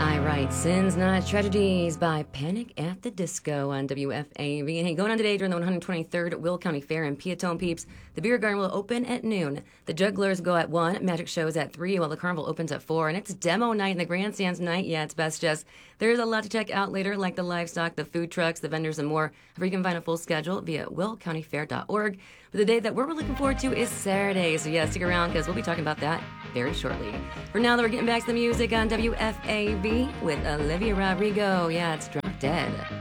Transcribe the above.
I Write Sins, Not Tragedies by Panic at the Disco on WFAV. And hey, going on today during the 123rd Will County Fair in Piatone, peeps, the beer garden will open at noon. The jugglers go at 1, magic shows at 3, while the carnival opens at 4. And it's demo night and the grandstands night. Yeah, it's best just. There's a lot to check out later, like the livestock, the food trucks, the vendors, and more. However, you can find a full schedule via willcountyfair.org. But the day that we're looking forward to is Saturday. So yeah, stick around because we'll be talking about that very shortly. For now, though, we're getting back to the music on WFAV with Olivia Rodrigo. Yeah, it's Drop Dead.